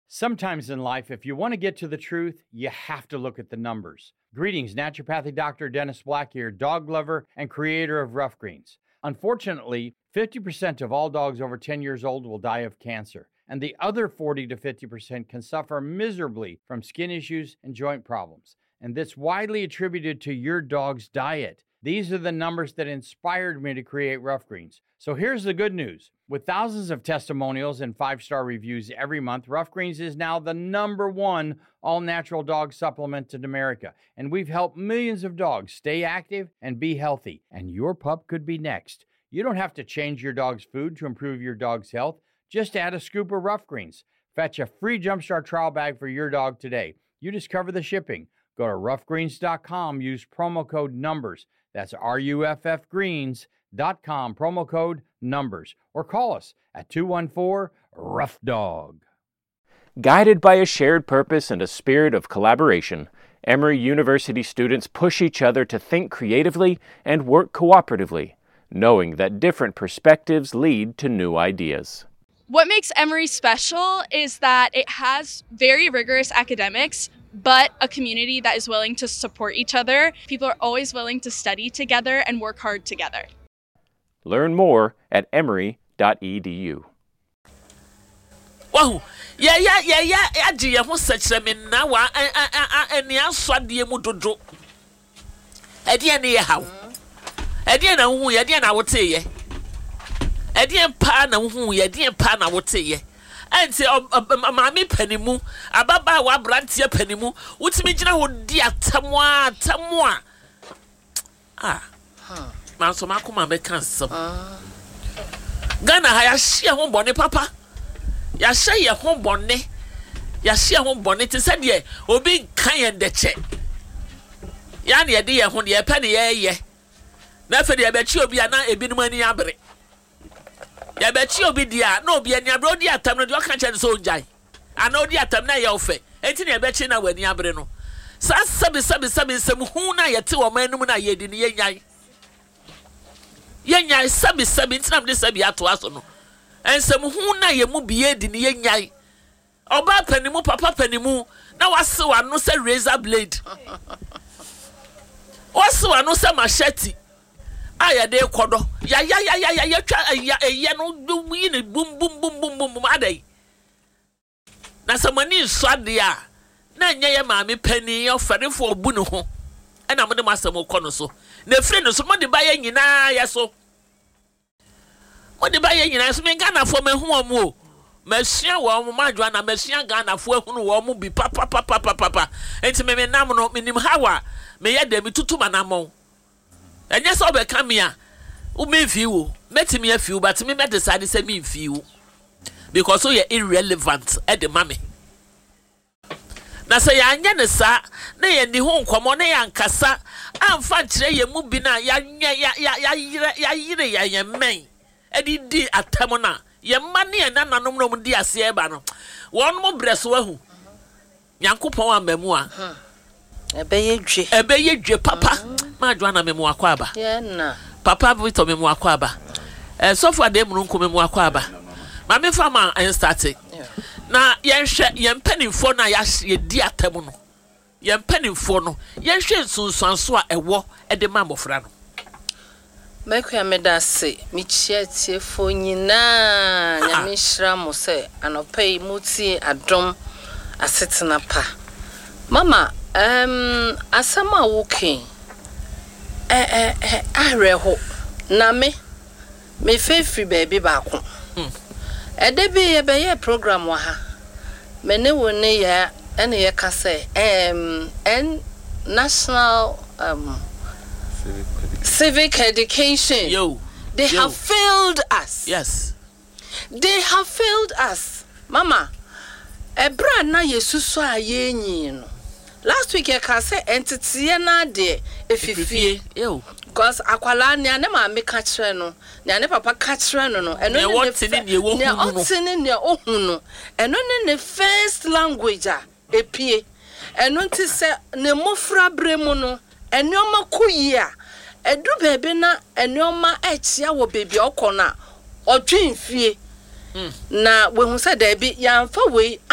Sometimes in life, if you want to get to the truth, you have to look at the numbers. Greetings, naturopathic Dr. Dennis Black here, dog lover and creator of Rough Greens. Unfortunately, 50% of all dogs over 10 years old will die of cancer, and the other 40 to 50% can suffer miserably from skin issues and joint problems. And this widely attributed to your dog's diet. These are the numbers that inspired me to create Rough Greens. So here's the good news. With thousands of testimonials and 5-star reviews every month, Rough Greens is now the #1 all-natural dog supplement in America. And we've helped millions of dogs stay active and be healthy. And your pup could be next. You don't have to change your dog's food to improve your dog's health. Just add a scoop of Rough Greens. Fetch a free Jumpstart trial bag for your dog today. You just cover the shipping. Go to roughgreens.com, use promo code NUMBERS. That's RUFFgreens.com, promo code NUMBERS. Or call us at 214-ROUGH-DOG. Guided by a shared purpose and a spirit of collaboration, Emory University students push each other to think creatively and work cooperatively, knowing that different perspectives lead to new ideas. What makes Emory special is that it has very rigorous academics, but a community that is willing to support each other. People are always willing to study together and work hard together. Learn more at emory.edu. Wow, yeah, Aji, who such a min now, and the outside the Mudodo. Ediana, how? Ediana, who Ediana would say, Edian Pana, who Edian Pana would say, and say, Mammy Pennymoo, Ababa, Wabrantia Pennymoo, which means I would dear Tamoa. Ah, Master Makuma be cancel. Ghana, I share home bonnet, Papa. Ya share your home bonnet. Ya share home bonnet to send ye, or being kind the check. Yani a dear when ye penny ye. Never I bet you'll be a night a bit money abre. Ya bet you'll be dear, no be any abroad dear time of your country and so jai. I know dear time now your fe, ain't I bet you now when yabreno. Sabi, some who na yet 2 or men when I yet in ye yai. Yenya sabi ntinam de sabi ato aso no ensem hu na ye mu biye di ne yenyai oba panimu papa panimu na wase wano se razor blade wase wano se machete aya de kodo ya twa ye no wi ne bum adai na samani swade a na nya ye maame pani oferefo obu ne ho ena mo de masem kono so na frɛ no so mo de ba ye nyina ya so mo de ba ye nyina so me Ghana fo me hu omo o masua wo mo madwa na masua Ghana fo ehunu wo mo bi papa enti me nam no minim hawa me ye da mi tutu manamon enye so be ka me a o me fi wo metimi afi wo but me decide say me fi wo because so ye irrelevant e de mame na say ya anya ne sa na ye ni ho nkomo na ya nkasa amfa kire ye mu bi na ya yire ya men edidi atam na ye mane ye nananom no di ase e ba no won mo breso ahu Nyankopon amamu a ebe ye dwe papa ma adwa na memu akwa aba ye na papa bi to memu akwa aba so for dem no nko memu akwa aba ma me fama en starting na yenhwe yempanimfo na ye di atam no yempanimfo no yenhwe nsunsuanso a ewo e de mamofra no mekwa medase michia tiefo nyina nyame hira mo se anopai muti adom asetena pa mama asama wokin areho na me fefri baby baako edebi ye be ye program wa ha me ne woni ya ene ye ka say national civic education they have failed us. Yes, they have failed us mama ebra na yesusu ayenyi no last week I can say entity na de efifie because akwala ne ane ma me ka kire no ne ane papa ka kire no eno ne otini ne ohunu eno ne first language a epie eno nti se ne mofra bremu no enoma kuyi a edu bebe na enoma echia wo bebi okona odwemfie na we hu se da bi yamfa we